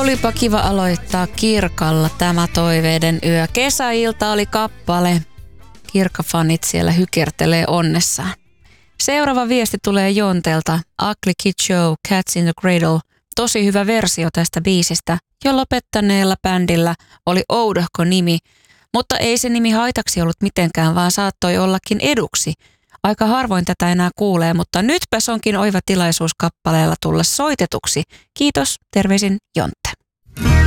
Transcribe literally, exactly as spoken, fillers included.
Olipa kiva aloittaa Kirkalla tämä toiveiden yö. Kesäilta oli kappale. Kirkka-fanit siellä hykertelee onnessaan. Seuraava viesti tulee Jontelta. Ugly Kid Show, Cats in the Cradle. Tosi hyvä versio tästä biisistä. Jo lopettaneella bändillä oli oudohko nimi, mutta ei se nimi haitaksi ollut mitenkään, vaan saattoi ollakin eduksi. Aika harvoin tätä enää kuulee, mutta nytpäs onkin oiva tilaisuus kappaleella tulla soitetuksi. Kiitos, terveisin Jontte.